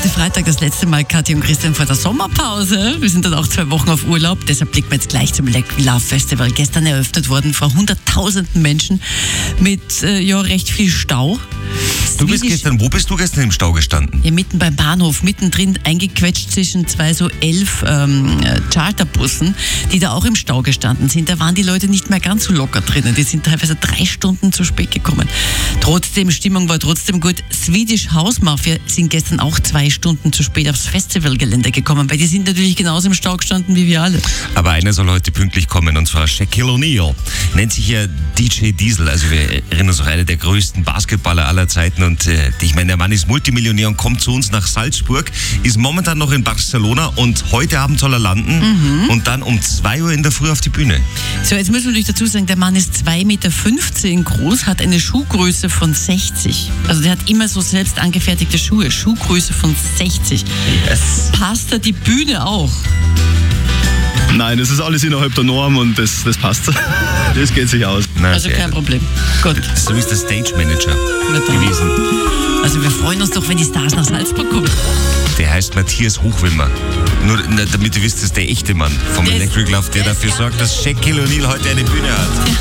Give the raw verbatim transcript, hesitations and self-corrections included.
heute Freitag das letzte Mal Kathi und Christian vor der Sommerpause. Wir sind dann auch zwei Wochen auf Urlaub, deshalb blicken wir jetzt gleich zum Let Me Love Festival. Gestern eröffnet worden vor hunderttausenden Menschen mit äh, ja, recht viel Stau. Du bist gestern, wo bist du gestern im Stau gestanden? Ja, mitten beim Bahnhof, mittendrin eingequetscht zwischen zwei so elf ähm, Charterbussen, die da auch im Stau gestanden sind. Da waren die Leute nicht mehr ganz so locker drinnen. Die sind teilweise drei Stunden zu spät gekommen. Trotzdem, Stimmung war trotzdem gut. Swedish House Mafia sind gestern auch zwei Stunden zu spät aufs Festivalgelände gekommen, weil die sind natürlich genauso im Stau gestanden wie wir alle. Aber einer soll heute pünktlich kommen, und zwar Shaquille O'Neal. Nennt sich ja D J Diesel, also wir erinnern uns auch einer der größten Basketballer aller Zeiten, und äh, ich meine, der Mann ist Multimillionär und kommt zu uns nach Salzburg, ist momentan noch in Barcelona und heute Abend soll er landen mhm. und dann um zwei Uhr in der Früh auf die Bühne. So, jetzt müssen wir natürlich dazu sagen, der Mann ist zwei Meter fünfzehn groß, hat eine Schuhgröße von sechzig. Also der hat immer so selbst angefertigte Schuhe, Schuhgröße von sechzig. Yes. Passt da die Bühne auch? Nein, das ist alles innerhalb der Norm und das, das passt. Das geht sich aus. Na, Also kein Problem. Gut. So ist der Stage Manager Na dann. gewesen. Also wir freuen uns doch, wenn die Stars nach Salzburg kommen. Der heißt Matthias Hochwimmer. Nur damit ihr wisst, das ist der echte Mann vom Der ist- Electric Love, der der ist dafür ja- sorgt, dass Shaquille O'Neal heute eine Bühne hat.